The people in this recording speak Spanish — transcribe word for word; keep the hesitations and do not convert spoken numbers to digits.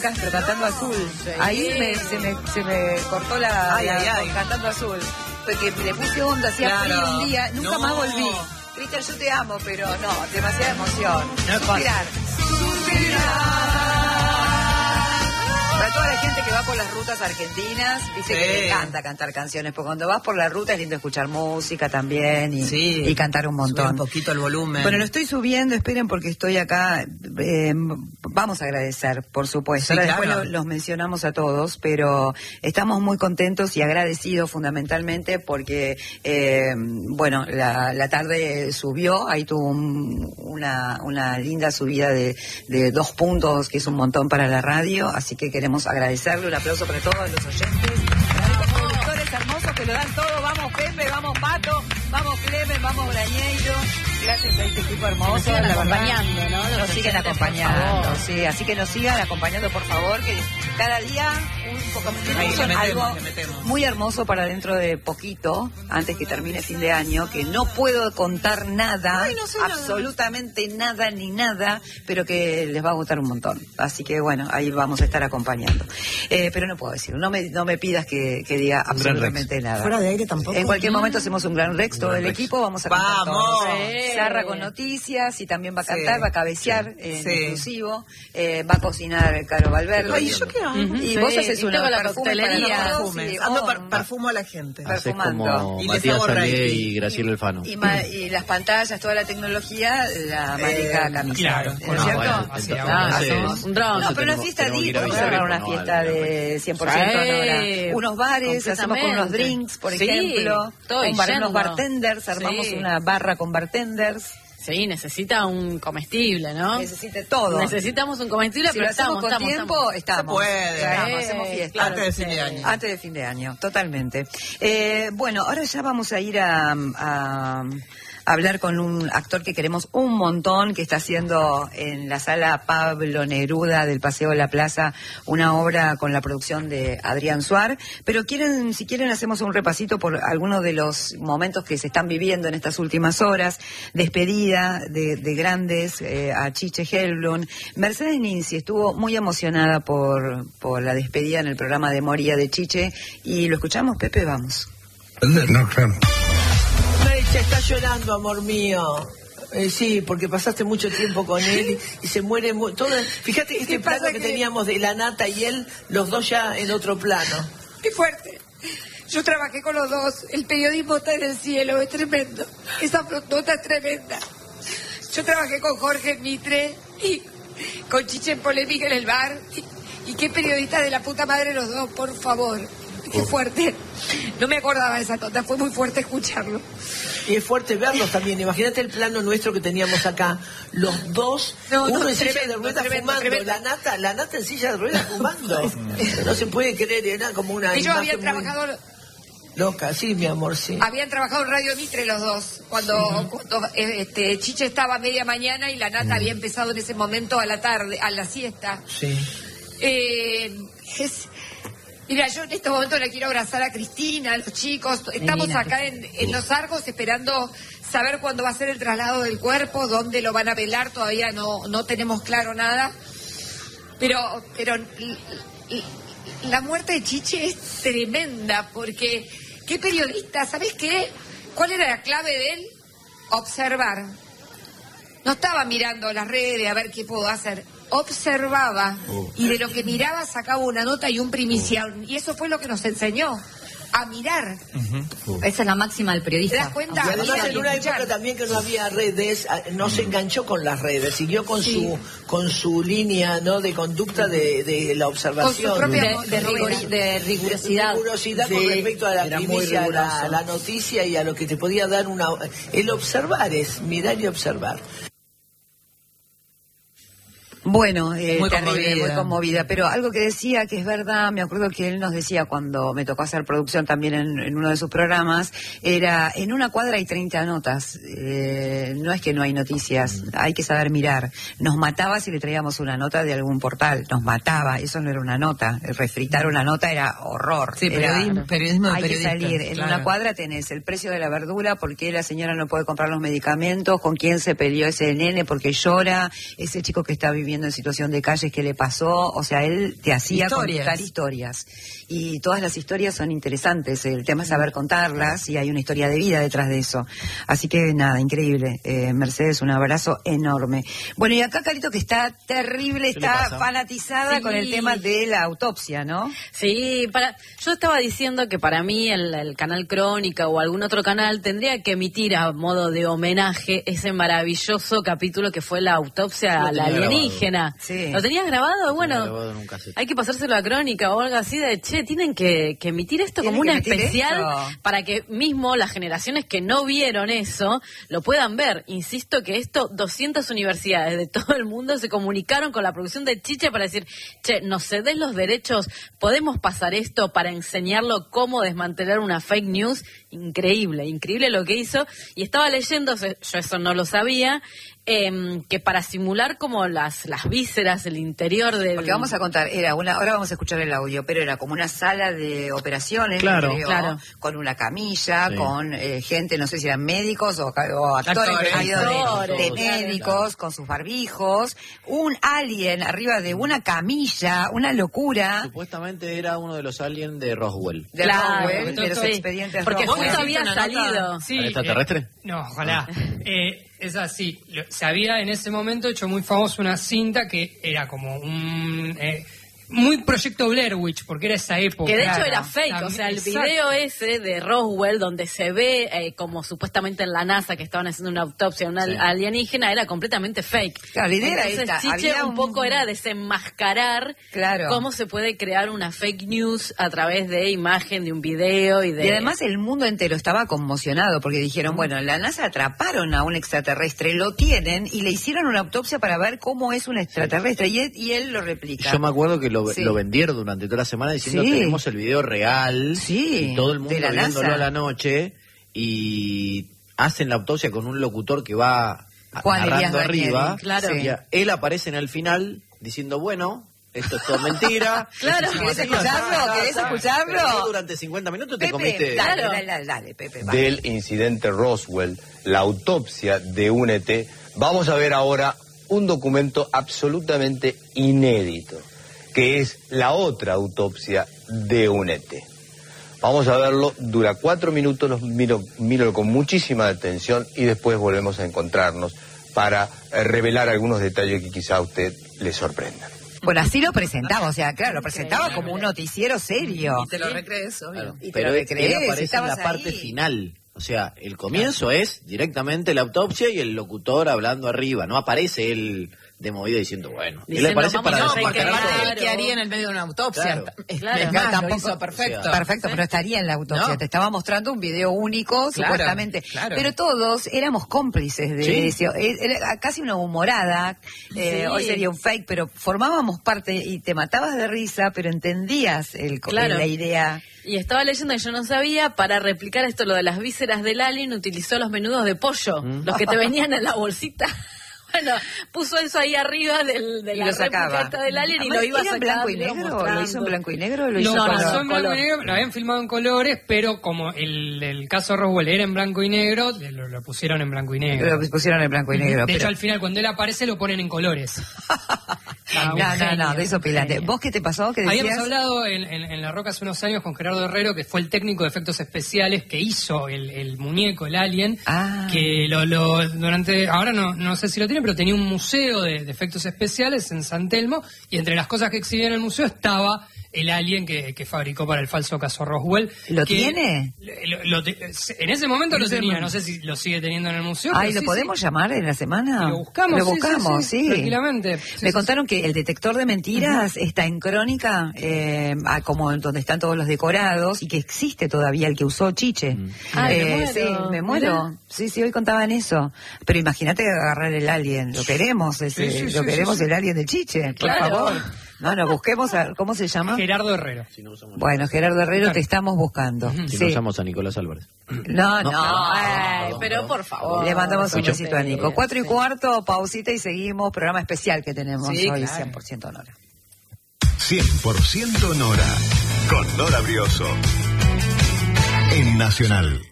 Castro cantando Azul. Ahí me, se, me, se me cortó la, ay, la ay, ay. cantando Azul. Porque le puse onda, hacía claro. frío un día, nunca no. más volví. Cristian, yo te amo, pero no, demasiada emoción. No Suspirar. Suspirar. Para toda la gente que va por las rutas argentinas, dice sí. que le encanta cantar canciones, porque cuando vas por la ruta es lindo escuchar música también y, sí. y cantar un montón. Sube un poquito el volumen. Bueno, lo estoy subiendo, esperen porque estoy acá. Eh, vamos a agradecer, por supuesto. Sí, Ahora claro. después lo, los mencionamos a todos, pero estamos muy contentos y agradecidos fundamentalmente porque, eh, bueno, la, la tarde subió, ahí tuvo un, una, una linda subida de, de dos puntos, que es un montón para la radio, así que queremos agradecerle, un aplauso para todos los oyentes, para los productores hermosos que lo dan todo. Vamos Pepe, vamos Pato, vamos Clemen, vamos Brañeiro. Gracias a este equipo hermoso. Nos siguen acompañando, ¿no? Nos, nos siguen acompañando, sí, así que nos sigan acompañando, por favor, que cada día un poco Ahí, son le metemos, algo le metemos. muy hermoso para dentro de poquito, antes que termine fin de año, que no puedo contar nada, Ay, no sé absolutamente nada. nada ni nada, pero que les va a gustar un montón. Así que bueno, ahí vamos a estar acompañando. Eh, pero no puedo decir, no me, no me pidas que, que diga absolutamente nada. Fuera de aire tampoco. En cualquier momento hacemos un gran Rex, todo el Rex. equipo, vamos a cantar ¡Vamos! todos. Sí. Sarra con noticias y también va a cantar, Sí. va a cabecear Sí. en Sí. exclusivo, eh, va a cocinar Caro Valverde. Ay, ¿yo qué hago? Y Sí. vos haces Y una tengo la perfume coctelería. para nosotros, Perfumes. sí, Ando oh, per- perfumo a la gente. Per- Haces perfumando. como Y Matías les hago Salier reír. y Graciela Alfano. Y, ma- y las pantallas, toda la tecnología, la mágica Eh, camisa. claro, ¿no es con- cierto? bueno, así, entonces, ah, entonces, hacemos un dron. No, entonces pero una tenemos- fiesta tenemos que D, ir a podemos Villa cerrar una Crespo, no, fiesta vale, de cien por ciento Sí. Sonora. Unos bares, hacemos con unos Completamente. drinks, por Sí, ejemplo. todo Un bar- yendo. unos bartenders, armamos Sí. una barra con bartenders. Sí, necesita un comestible, ¿no? Necesite todo. Necesitamos un comestible, Si pero lo hacemos estamos, con estamos, tiempo, estamos. estamos. Se puede. Estamos, Sí, hacemos fiesta. claro Antes de que fin de sí. año. Antes de fin de año, totalmente. Eh, bueno, ahora ya vamos a ir a, a hablar con un actor que queremos un montón, que está haciendo en la sala Pablo Neruda del Paseo de la Plaza una obra con la producción de Adrián Suar. Pero quieren, si quieren hacemos un repasito por algunos de los momentos que se están viviendo en estas últimas horas. Despedida de, de grandes eh, a Chiche Helblum. Mercedes Ninzi estuvo muy emocionada por, por la despedida en el programa de Moria de Chiche. Y lo escuchamos, Pepe, vamos. No, claro. Mecha está llorando, amor mío. Eh, sí, porque pasaste mucho tiempo con él y, y se muere mu- todo. Fíjate que este plano que, que teníamos de la Nata y él, los dos ya en otro plano. Qué fuerte. Yo trabajé con los dos. El periodismo está en el cielo, es tremendo. Esa nota es tremenda. Yo trabajé con Jorge Mitre y con Chiche en Polémica en el bar. Y, y qué periodistas de la puta madre los dos, por favor. Qué fuerte. No me acordaba de esa nota, fue muy fuerte escucharlo. Y es fuerte verlos también. Imagínate el plano nuestro que teníamos acá. Los dos, No, uno no, en silla tremendo, de ruedas tremendo, fumando. tremendo. La Nata, la Nata en silla de ruedas fumando. No se puede creer, era como una Ellos imagen habían muy trabajado, loca. Sí, mi amor, sí. habían trabajado en Radio Mitre los dos. Cuando, cuando, eh, este, Chiche estaba a media mañana y la Nata había empezado en ese momento a la tarde, a la siesta. Sí. Eh, es, mira, yo en este momento le quiero abrazar a Cristina, a los chicos. Estamos Divina, acá en, en Los Argos esperando saber cuándo va a ser el traslado del cuerpo, dónde lo van a velar, todavía no, no tenemos claro nada. Pero, pero l- l- la muerte de Chiche es tremenda, porque qué periodista, ¿sabes qué? ¿Cuál era la clave de él? Observar. No estaba mirando las redes a ver qué puedo hacer. Observaba y de lo que miraba sacaba una nota y un primicial. Y eso fue lo que nos enseñó a mirar. Esa es la máxima del ¿Te periodista. das cuenta? Y además Mirar y en una escuchar. época también que no había redes, a- no se enganchó con las redes, siguió con Sí. su con su línea, ¿no?, de conducta de, de la observación. Con su propia- De, de rigor- de rigurosidad. Rigurosidad con Sí, respecto a la era muy primicia, a la, riguroso. a la noticia y a lo que te podía dar una... El observar es mirar y observar. Bueno, eh, Muy terrible, conmovida. muy conmovida, pero algo que decía que es verdad, me acuerdo que él nos decía cuando me tocó hacer producción también en, en uno de sus programas, era, en una cuadra hay treinta notas, eh, no es que no hay noticias, hay que saber mirar. Nos mataba si le traíamos una nota de algún portal, nos mataba, eso no era una nota, refritar una nota era horror. Sí, era- periodismo, periodismo de hay que periodistas, salir, en claro. una cuadra tenés el precio de la verdura, por qué la señora no puede comprar los medicamentos, con quién se peleó ese nene porque llora, ese chico que está viviendo viviendo en situación de calles, qué le pasó. O sea, él te hacía Historias. contar historias. Y todas las historias son interesantes. El tema es saber contarlas y hay una historia de vida detrás de eso. Así que nada, increíble. Eh, Mercedes, un abrazo enorme. Bueno, y acá Carito, que está terrible, está fanatizada Sí. con el tema de la autopsia, ¿no? Sí, para, yo estaba diciendo que para mí el, el canal Crónica o algún otro canal tendría que emitir a modo de homenaje ese maravilloso capítulo que fue la autopsia Lo a la tenía alienígena. Sí. ¿Lo tenías grabado? Bueno, grabado en un cassette. hay que pasárselo a Crónica o algo así de, che, tienen que, que emitir esto Tienen como que una emitir especial esto. para que mismo las generaciones que no vieron eso lo puedan ver. Insisto que esto, doscientas universidades de todo el mundo se comunicaron con la producción de Chiche para decir, che, nos cedés los derechos, podemos pasar esto para enseñarlo cómo desmantelar una fake news. Increíble, increíble lo que hizo. Y estaba leyendo, yo eso no lo sabía, eh, que para simular como las las vísceras, el interior del... Porque vamos a contar, era una, ahora vamos a escuchar el audio, pero era como una sala de operaciones, Claro. creo, Claro. con una camilla, Sí. con eh, gente, no sé si eran médicos o, o actores, Actores. vestidos de- Actores, de, claro. médicos, con sus barbijos, un alien arriba de una camilla, una locura. Supuestamente era uno de los aliens de Roswell. De Claro, Roswell, de los sí. expedientes Porque Roswell. justo había ¿Hiciste una nota? salido. Sí, ¿Al extraterrestre? eh, no, ojalá. Eh, es así. Lo- se había en ese momento hecho muy famoso una cinta que era como un... eh, muy proyecto Blair Witch, porque era esa época. Que de hecho Claro. era fake, También- o sea, el exacto. video ese de Roswell donde se ve eh, como supuestamente en la NASA que estaban haciendo una autopsia a una Sí. alienígena era completamente fake. Claro, la idea era Entonces, esta, Chiche había un un- poco era desenmascarar Claro. cómo se puede crear una fake news a través de imagen, de un video y de... Y además el mundo entero estaba conmocionado porque dijeron, bueno, en la NASA atraparon a un extraterrestre, lo tienen y le hicieron una autopsia para ver cómo es un extraterrestre y él, y él lo replica. Yo me acuerdo que lo, Sí. lo vendieron durante toda la semana diciendo Sí. tenemos el video real Sí, y todo el mundo de la viéndolo NASA. a la noche y hacen la autopsia con un locutor que va a- Juan Elías narrando Danieli, arriba. claro. Y a- él aparece en el final diciendo, bueno, esto es todo mentira. Claro, Esto ¿querés es así, escucharlo? ta, ta, ¿Querés ta. escucharlo? Pero vos durante cincuenta minutos te Pepe, comiste... dale, Claro. dale, dale, dale, Pepe. va. Del incidente Roswell, la autopsia de un E T, vamos a ver ahora un documento absolutamente inédito, que es la otra autopsia de un E T. Vamos a verlo, dura cuatro minutos, los miro, miro con muchísima atención y después volvemos a encontrarnos para eh, revelar algunos detalles que quizá a usted le sorprendan. Bueno, así lo presentaba, o sea, claro, lo presentaba como un noticiero serio. Y te lo recrees, obvio. Claro, Y te pero lo él, recrees, él aparece en la estabas parte ahí. final. O sea, el comienzo es directamente la autopsia y el locutor hablando arriba. No aparece él de movida diciendo, bueno. él Diciendo, aparece vamos para a No, hacer porque que- desmascarar aparte todo. él que haría en el medio de una autopsia. Claro. Es, Claro. es más, lo Tampoco- hizo perfecto. o sea, Perfecto, pero estaría en la autopsia. No. Te estaba mostrando un video único, Claro, supuestamente. claro. Pero todos éramos cómplices de Sí. eso. Eh, Era casi una humorada. eh, Sí. Hoy sería un fake, pero formábamos parte y te matabas de risa, pero entendías el, co- Claro. la idea. Y estaba leyendo y yo no sabía, para replicar esto, lo de las vísceras del alien, utilizó los menudos de pollo, Mm. los que te venían en la bolsita. Bueno, puso eso ahí arriba del, de Y la lo sacaba. réplica esta del alien y Además, lo iba ¿era en sacando. blanco y negro? ¿Lo hizo en mostrando. blanco y negro o lo Lo hizo No, en pasó color? en blanco color. y negro, lo habían filmado en colores, pero como el, el caso Roswell era en blanco y negro, lo, lo pusieron en blanco y negro. Lo pusieron en blanco y negro. de pero- hecho, al final, cuando él aparece, lo ponen en colores. No, no, no, de eso pilante. ¿Vos qué te pasó? ¿Qué decías? Habíamos hablado en, en, en La Roca hace unos años con Gerardo Herrero, que fue el técnico de efectos especiales que hizo el, el muñeco, el alien, Ah. que lo, lo durante, ahora no, no sé si lo tiene, pero tenía un museo de, de efectos especiales en San Telmo, y entre las cosas que exhibía en el museo estaba el alien que, que fabricó para el falso caso Roswell. ¿Lo que- tiene? lo- lo te- en ese momento En lo ese tenía, momento. no sé si lo sigue teniendo en el museo. Ay, pero ¿lo sí, podemos sí. llamar en la semana? Lo buscamos, Lo sí, sí, buscamos, sí, sí. tranquilamente. Sí, Me sí, contaron que el detector de mentiras está en Crónica, eh, ah, como donde están todos los decorados, y que existe todavía el que usó Chiche. Ay, me Eh, muero. sí, me muero. Mirá. Sí, sí, hoy contaban eso. Pero imagínate agarrar el alien. Lo queremos, ese, Sí, sí, lo sí, queremos sí, sí. el alien de Chiche, por Claro. favor. No, no, busquemos, a, ¿cómo se llama? Gerardo Herrero. Si no usamos, Bueno, Gerardo Herrero, te estamos buscando. si Sí. no usamos a Nicolás Álvarez. No, no. No. ay, Ay, pero por favor. Le mandamos un Mucho besito a Nico. pena. Cuatro y cuarto, pausita y seguimos. Programa especial que tenemos Sí, hoy, claro. cien por ciento Nora. cien por ciento Nora, con Nora Brioso, en Nacional.